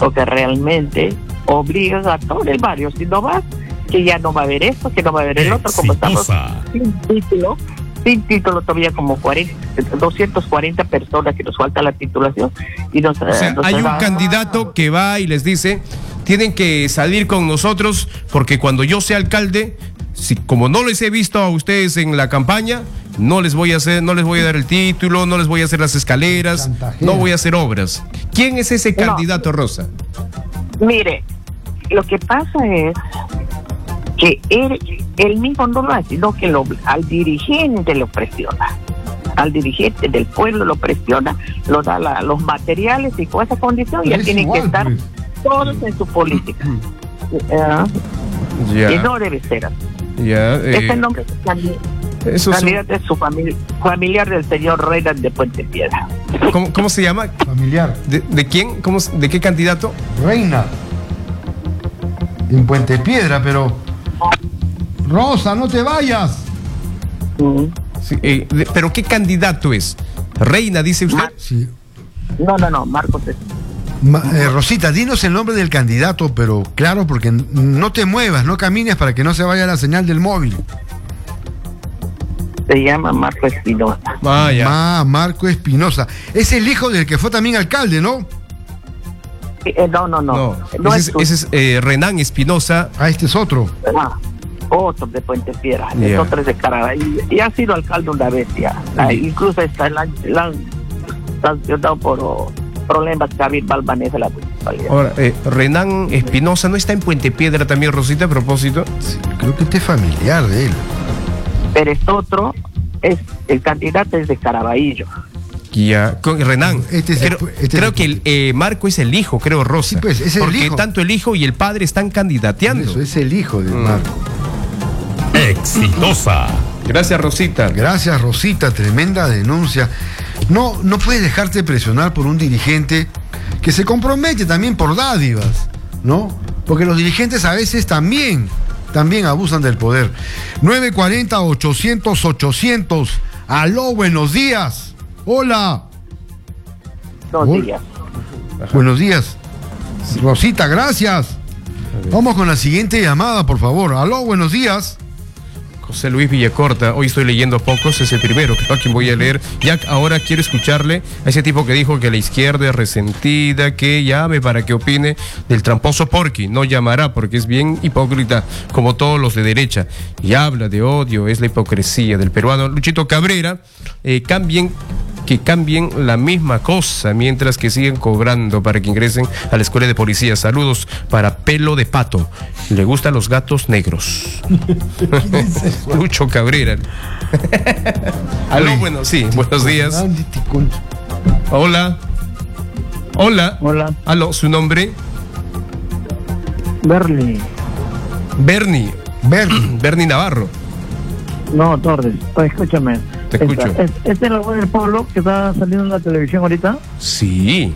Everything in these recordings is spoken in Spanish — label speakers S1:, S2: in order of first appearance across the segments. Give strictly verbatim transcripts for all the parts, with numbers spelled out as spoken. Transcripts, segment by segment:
S1: porque realmente obligan a todo el barrio, si no vas, que ya no va a haber esto, que no va a haber el otro, como estamos sin título, sin título todavía como cuarenta, doscientas cuarenta personas que nos falta la titulación. Y nos,
S2: o sea,
S1: nos
S2: hay un
S1: va...
S2: candidato que va y les dice, tienen que salir con nosotros porque cuando yo sea alcalde, si, como no les he visto a ustedes en la campaña, no les voy a hacer, no les voy a dar el título, no les voy a hacer las escaleras, no voy a hacer obras. ¿Quién es ese candidato, no, Rosa?
S1: Mire, lo que pasa es que él, él mismo no lo hace, sino que lo, al dirigente lo presiona. Al dirigente del pueblo lo presiona, lo da la, los materiales y con esa condición ya tienen igual, que estar pues. todos en su política. uh, yeah. Y no debe ser así.
S2: Yeah, eh,
S1: este nombre es candidato es su familia, familiar del señor Reina de Puente Piedra.
S2: ¿Cómo, cómo se llama?
S3: Familiar.
S2: ¿De, de quién? ¿Cómo, ¿De qué candidato?
S3: Reina. En Puente Piedra, pero... Rosa, no te vayas.
S1: Mm.
S2: Sí, eh, de, ¿pero qué candidato es? ¿Reina, dice usted?
S1: Mar sí. No, no, no, Marcos es...
S3: Ma eh, Rosita, dinos el nombre del candidato, pero claro, porque no te muevas, no camines para que no se vaya la señal del móvil.
S1: Se llama Marco Espinosa.
S2: Ah, ya.
S3: Ah, Marco Espinosa. Es el hijo del que fue también alcalde, ¿no?
S1: Eh, no, no, no.
S2: no.
S1: no
S2: ese, es, ese es eh, Renan Espinosa.
S3: Ah, este es otro.
S1: Ah, otro de Puente Piedra.
S2: Yeah.
S1: Es otro de Caraballo. Y, y ha sido alcalde una vez ya. Ah, mm. Incluso está el han sancionado por oh, problemas que había Valvanés de la municipalidad.
S2: Ahora, eh, Renan Espinosa no está en Puente Piedra también, Rosita, a propósito.
S3: Sí, creo que este es familiar de él.
S1: Pero este otro, es el candidato es de Caraballo.
S2: Ya, con Renan.
S3: Este es
S2: creo
S3: el, este
S2: creo
S3: es
S2: que el, eh, Marco es el hijo, creo, Rosa.
S3: Sí, pues, es el
S2: porque
S3: hijo.
S2: tanto el hijo y el padre están candidateando.
S3: Eso es el hijo de mm. Marco.
S2: Exitosa. Gracias, Rosita.
S3: Gracias, Rosita. Tremenda denuncia. No, no puedes dejarte presionar por un dirigente que se compromete también por dádivas, ¿no? Porque los dirigentes a veces también, también abusan del poder. nueve cuarenta, ochocientos, ochocientos. Aló, buenos días. Hola.
S1: Buenos días.
S3: Buenos días. Sí. Rosita, gracias. Vamos con la siguiente llamada, por favor. Aló, buenos días.
S2: José Luis Villacorta, hoy estoy leyendo pocos, es el primero que a quien voy a leer. Ya ahora quiero escucharle a ese tipo que dijo que la izquierda es resentida, que llame para que opine del tramposo Porky. No llamará porque es bien hipócrita, como todos los de derecha. Y habla de odio, es la hipocresía del peruano. Luchito Cabrera, eh, cambien, que cambien la misma cosa mientras que siguen cobrando para que ingresen a la escuela de policía. Saludos para Pelo de Pato. Le gustan los gatos negros. Lucho Cabrera. Aló, bueno, sí, buenos días. Hola. Hola.
S4: Hola.
S2: Aló, ¿su nombre?
S4: Bernie.
S2: Bernie.
S3: Bernie.
S2: Bernie Navarro.
S4: No, Torres. Pues escúchame.
S2: Te escucho.
S4: Esta, ¿Este es el del pueblo que está saliendo en la televisión ahorita?
S2: Sí.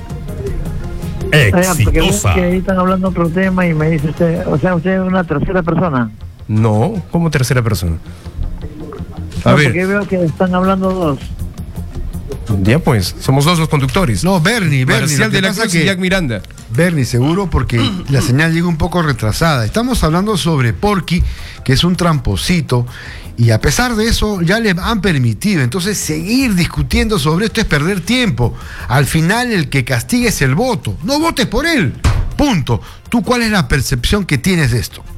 S4: Exitosa. Que ahí están hablando otro tema y me dice usted, o sea, usted es una tercera persona.
S2: No, ¿cómo tercera persona? A
S4: no,
S2: ver.
S4: Porque veo que están hablando dos.
S2: Ya pues, somos dos los conductores.
S3: No, Bernie, Bernie.
S2: Marcial de la Cruz y Jack Miranda.
S3: Bernie, seguro, porque la señal llega un poco retrasada. Estamos hablando sobre Porky, que es un tramposito, y a pesar de eso ya le han permitido. Entonces, seguir discutiendo sobre esto es perder tiempo. Al final, el que castigue es el voto. No votes por él. Punto. ¿Tú cuál es la percepción que tienes de esto?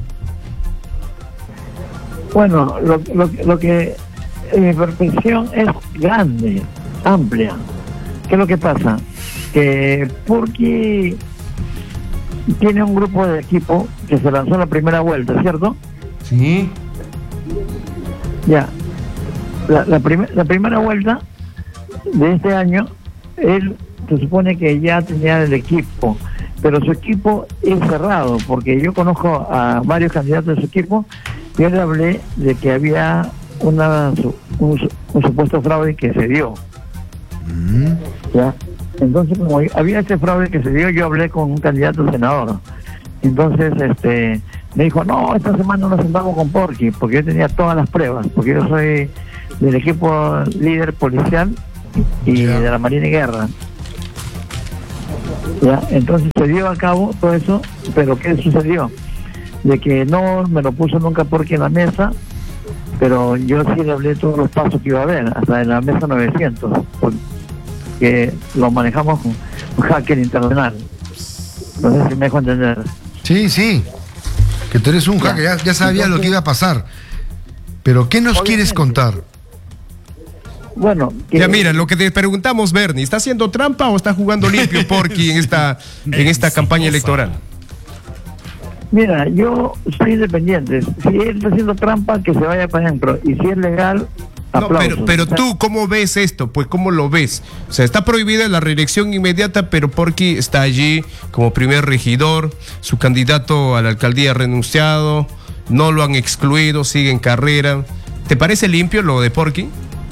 S4: Bueno, lo, lo, lo que mi percepción es grande, amplia. ¿Qué es lo que pasa? Que Porky tiene un grupo de equipo que se lanzó la primera vuelta, ¿cierto?
S3: Sí.
S4: Ya. La, la, prim la primera vuelta de este año, él se supone que ya tenía el equipo, pero su equipo es cerrado, porque yo conozco a varios candidatos de su equipo. Yo le hablé de que había una, un, un supuesto fraude que se dio. Mm. ¿Ya? Entonces, como había ese fraude que se dio, yo hablé con un candidato senador. Entonces, este, me dijo, no, esta semana nos sentamos con Porky, porque yo tenía todas las pruebas, porque yo soy del equipo líder policial y yeah. de la Marina y Guerra. Ya, entonces se dio a cabo todo eso, pero ¿qué sucedió? De que no me lo puso nunca Porky en la mesa, pero yo sí le hablé todos los pasos que iba a haber, hasta en la mesa novecientos, porque lo manejamos con un hacker internacional. No sé si me dejo entender.
S3: Sí, sí, que tú eres un
S4: Ya.
S3: hacker, ya, ya sabías
S4: Entonces,
S3: lo que iba a pasar. Pero ¿qué nos
S4: obviamente.
S3: quieres contar?
S4: Bueno, que-
S2: Ya mira, lo que te preguntamos, Bernie, ¿está haciendo trampa o está jugando limpio Porky en esta, en esta campaña electoral?
S4: Mira, yo soy independiente. Si él está haciendo trampa, que se vaya para adentro. Y si es legal,
S2: No,
S4: aplausos.
S2: pero, pero
S4: O sea,
S2: tú, ¿cómo ves esto? Pues, ¿cómo lo ves? O sea, está prohibida la reelección inmediata, pero Porky está allí como primer regidor, su candidato a la alcaldía ha renunciado, no lo han excluido, sigue en carrera. ¿Te parece limpio lo de Porky?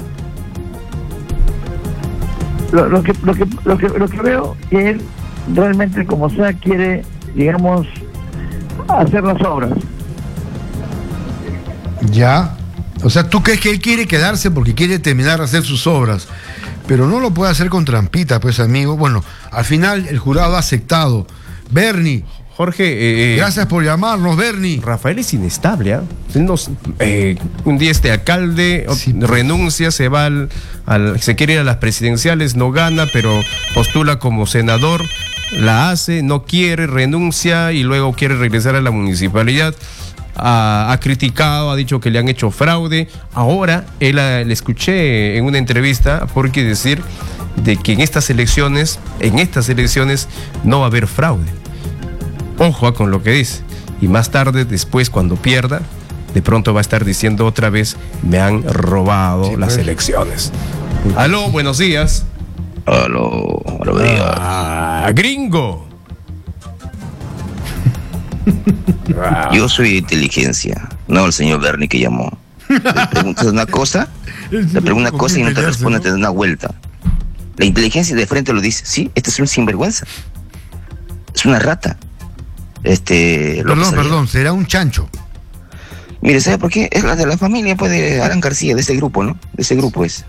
S4: Lo, lo que, lo, que, lo, que, lo que veo que él realmente, como sea, quiere, digamos, hacer las obras.
S3: Ya. O sea, ¿tú crees que él quiere quedarse porque quiere terminar de hacer sus obras? Pero no lo puede hacer con trampita, pues, amigo. Bueno, al final el jurado ha aceptado. Bernie,
S2: Jorge, eh, eh,
S3: gracias por llamarnos, Bernie.
S2: Rafael es inestable, ¿ah? Él nos- eh, un día este alcalde o-
S3: Sí, pues.
S2: renuncia, se va al, al- se quiere ir a las presidenciales, no gana, pero postula como senador, la hace, no quiere, renuncia y luego quiere regresar a la municipalidad. Ha, ha criticado, ha dicho que le han hecho fraude. Ahora, él ah, le escuché en una entrevista porque decir de que en estas elecciones, en estas elecciones no va a haber fraude. Ojo ah, con lo que dice. Y más tarde, después, cuando pierda, de pronto va a estar diciendo otra vez, me han robado
S3: Sí,
S2: las
S3: pues.
S2: elecciones. Aló, buenos días.
S5: Aló, buenos días.
S2: Ah, gringo.
S5: Yo soy de inteligencia, no el señor Bernie que llamó. Le preguntas una cosa, le preguntas una cosa y no te responde, te da una vuelta. La inteligencia de frente lo dice, sí, este es un sinvergüenza. Es una rata. Este.
S3: Perdón,
S5: López Aliaga.
S3: perdón, será un chancho.
S5: Mire, ¿sabe por qué? Es la de la familia, pues, de Alan García, de ese grupo, ¿no? De ese grupo es.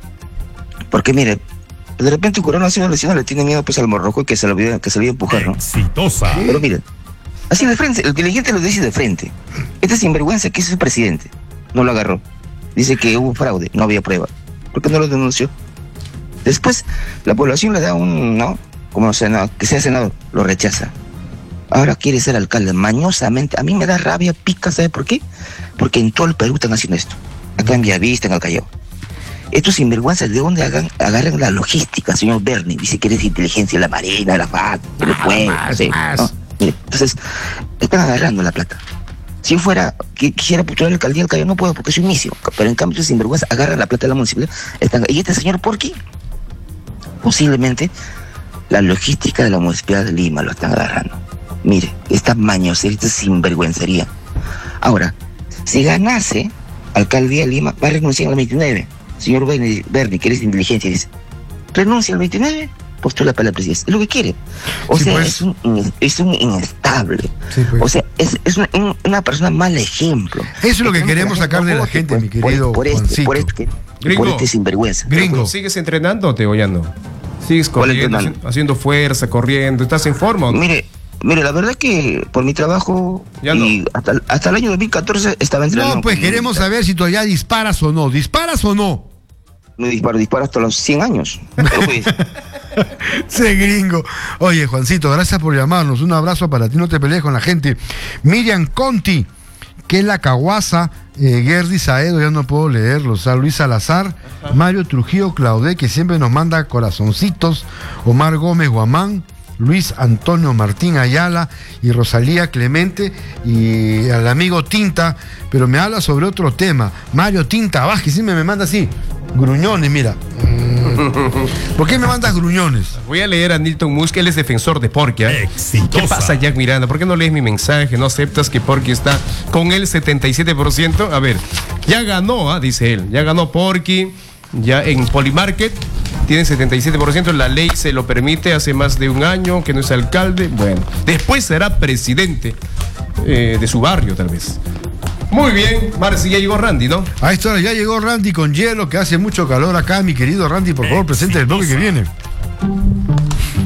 S5: Porque, mire, de repente el Corona Nacional le tiene miedo, pues, al morroco que se lo olvida, que se lo iba a empujar, ¿no?
S6: Exitosa.
S5: Pero miren, así de frente, el inteligente lo dice de frente. Este sinvergüenza que es su presidente, no lo agarró. Dice que hubo fraude, no había prueba. ¿Por qué no lo denunció? Después, la población le da un, ¿no? Como senador, que sea senador, lo rechaza. Ahora quiere ser alcalde, mañosamente. A mí me da rabia, pica, ¿sabe por qué? Porque en todo el Perú están haciendo esto. Acá en Villavista, en el Callao. Estos sinvergüenzas, ¿de dónde hagan, agarran la logística, señor Bernie? Dice que eres inteligencia, la Marina, la F A C, el pueblo, no sé, ¿no? Mire, entonces, están agarrando la plata. Si yo fuera, que quisiera postular la alcaldía del Callao, no puedo porque soy inicio. Pero en cambio, estos sinvergüenzas agarran la plata de la municipalidad. Están, y este señor Porky, posiblemente, la logística de la municipalidad de Lima lo están agarrando. Mire, esta mañosería, esta sinvergüencería. Ahora, si ganase alcaldía de Lima, va a renunciar al veintinueve. Señor Bernie, Bernie, que eres de inteligencia, dice, renuncia al veintinueve, postula para la presidencia. Es lo que quiere. O
S3: Sí,
S5: sea,
S3: pues.
S5: es, un, in- es un inestable.
S3: Sí, pues.
S5: O sea, es, es una, un- una persona mal ejemplo.
S3: Eso es lo que
S5: Entonces,
S3: queremos
S5: la
S3: sacar de la
S5: vote,
S3: gente,
S5: pues,
S3: mi
S5: por-
S3: querido
S5: por, este,
S3: Juancito.
S5: por este,
S2: Gringo.
S5: por este sinvergüenza.
S3: Gringo.
S2: ¿Sigues entrenándote o ya no? ¿Sigues
S5: ¿Cuál
S2: corriendo,
S5: entrenando?
S2: haci- haciendo fuerza, corriendo? ¿Estás en forma o no?
S5: Mire, mire, la verdad que por mi trabajo
S2: Ya
S5: y
S2: no.
S5: hasta, hasta el año dos mil catorce estaba entrenando.
S3: No, pues
S5: como
S3: queremos
S5: militar.
S3: saber si todavía disparas o no. ¿Disparas o no?
S5: No disparo, disparo hasta los cien años. Pero, pues,
S3: Sí, gringo. Oye, Juancito, gracias por llamarnos. Un abrazo para ti, no te pelees con la gente. Miriam Conti, que es la Caguasa, eh, Gerdi Saedo, ya no puedo leerlo. O sea, Luis Salazar, Mario Trujillo Claudé, que siempre nos manda corazoncitos. Omar Gómez Guamán, Luis Antonio Martín Ayala y Rosalía Clemente y al amigo Tinta, pero me habla sobre otro tema. Mario Tinta Vázquez, siempre me manda así, gruñones, mira. Mm. ¿Por qué me mandas gruñones?
S2: Voy a leer a Nilton Musk, él es defensor de Porky. ¿eh?
S6: Exitosa.
S2: ¿Qué pasa, Jack Miranda? ¿Por qué no lees mi mensaje? ¿No aceptas que Porky está con el setenta y siete por ciento? A ver, ya ganó, ¿ah? Dice él, ya ganó Porky, ya en Polymarket tiene setenta y siete por ciento, la ley se lo permite hace más de un año, que no es alcalde. Bueno, después será presidente eh, de su barrio, tal vez. Muy bien, Marci, ya llegó Randy, ¿no?
S3: A esta hora ya llegó Randy con hielo, que hace mucho calor acá, mi querido Randy, por favor, presente el bloque que viene.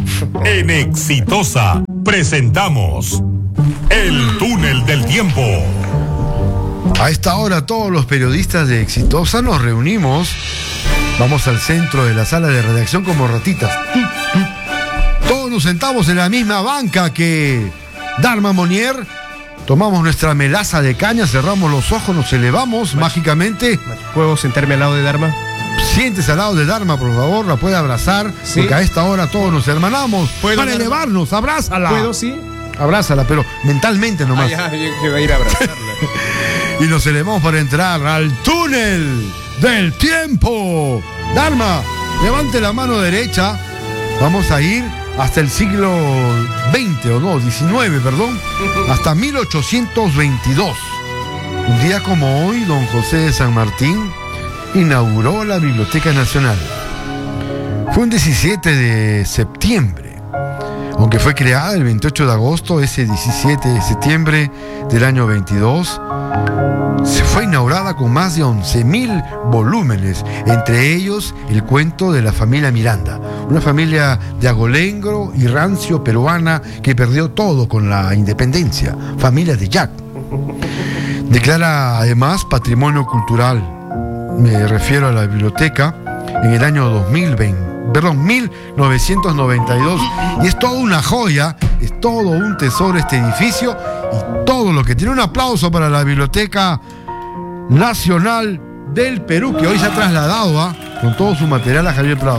S6: En Exitosa presentamos El Túnel del Tiempo.
S3: A esta hora todos los periodistas de Exitosa nos reunimos. Vamos al centro de la sala de redacción como ratitas. Todos nos sentamos en la misma banca que Dharma Monier. Tomamos nuestra melaza de caña, cerramos los ojos, nos elevamos Mach mágicamente.
S2: ¿Puedo sentarme al lado de Dharma?
S3: Siéntese al lado de Dharma, por favor, la puede abrazar. ¿Sí? Porque a esta hora todos nos hermanamos. Para Dharma? Elevarnos, abrázala.
S2: ¿Puedo, sí?
S3: Abrázala, pero mentalmente nomás.
S2: Ah, ya, yo que voy a ir a abrazarla.
S3: Y nos elevamos para entrar al túnel del tiempo. Dharma, levante la mano derecha. Vamos a ir hasta el siglo veinte, o no, diecinueve, perdón, hasta mil ochocientos veintidós. Un día como hoy, don José de San Martín inauguró la Biblioteca Nacional. Fue un diecisiete de septiembre, aunque fue creada el veintiocho de agosto, ese diecisiete de septiembre del año veintidós, se fue inaugurada con más de once mil volúmenes, entre ellos el cuento de la familia Miranda, una familia de agolengro y rancio peruana que perdió todo con la independencia, familia de Jack. Declara además patrimonio cultural, me refiero a la biblioteca, en el año dos mil veinte, perdón, mil novecientos noventa y dos, y es toda una joya, es todo un tesoro este edificio y todo lo que tiene. Un aplauso para la Biblioteca Nacional del Perú, que hoy se ha trasladado ¿eh? con todo su material a Javier Prado.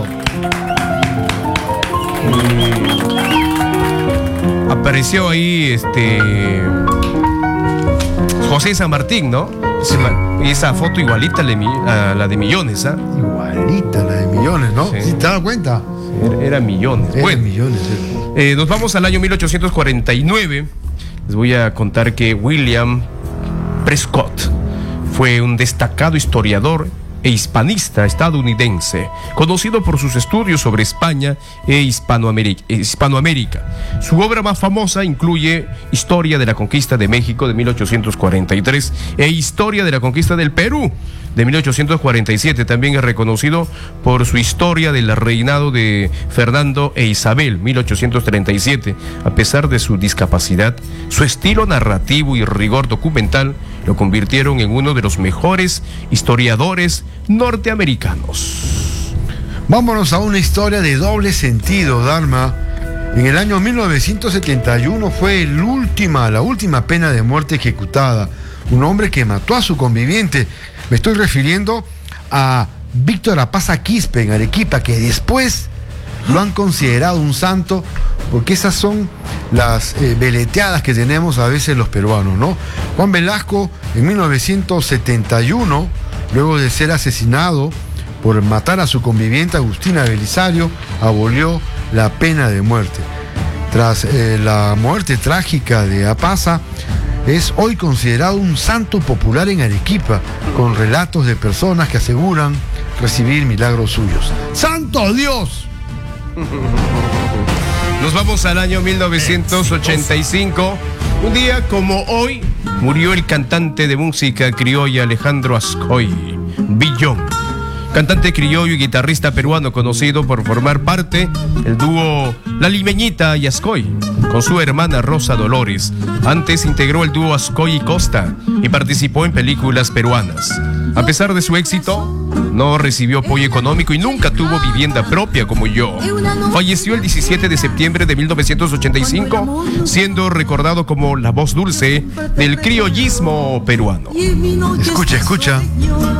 S2: Apareció ahí este José San Martín, ¿no? Y esa foto igualita a la de Millones, ¿ah? ¿eh?
S3: Igualita a la de Millones, ¿no?
S2: Sí.
S3: ¿Sí te das cuenta?
S2: Era, era Millones.
S3: Era
S2: bueno,
S3: Millones. Sí.
S2: Eh, nos vamos al año mil ochocientos cuarenta y nueve. Les voy a contar que William Prescott fue un destacado historiador e hispanista estadounidense, conocido por sus estudios sobre España e Hispanoamérica. Hispanoamérica. Su obra más famosa incluye Historia de la Conquista de México de mil ochocientos cuarenta y tres e Historia de la Conquista del Perú de mil ochocientos cuarenta y siete. También es reconocido por su Historia del reinado de Fernando e Isabel, mil ochocientos treinta y siete. A pesar de su discapacidad, su estilo narrativo y rigor documental lo convirtieron en uno de los mejores historiadores norteamericanos.
S3: Vámonos a una historia de doble sentido, Dharma. En el año mil novecientos setenta y uno fue el última, la última pena de muerte ejecutada. Un hombre que mató a su conviviente. Me estoy refiriendo a Víctor Apaza Quispe en Arequipa, que después lo han considerado un santo, porque esas son las eh, veleteadas que tenemos a veces los peruanos, ¿no? Juan Velasco, en mil novecientos setenta y uno, luego de ser asesinado por matar a su conviviente Agustina Belisario, abolió la pena de muerte. Tras eh, la muerte trágica de Apaza, es hoy considerado un santo popular en Arequipa, con relatos de personas que aseguran recibir milagros suyos. ¡Santo Dios!
S2: Nos vamos al año mil novecientos ochenta y cinco. Un día como hoy murió el cantante de música criolla Alejandro Azcoy Villón, cantante criollo y guitarrista peruano conocido por formar parte del dúo La Limeñita y Azcoy con su hermana Rosa Dolores. Antes integró el dúo Azcoy y Costa y participó en películas peruanas. A pesar de su éxito, no recibió apoyo económico y nunca tuvo vivienda propia como yo. Falleció el diecisiete de septiembre de mil novecientos ochenta y cinco, siendo recordado como la voz dulce del criollismo peruano.
S3: Escucha, escucha.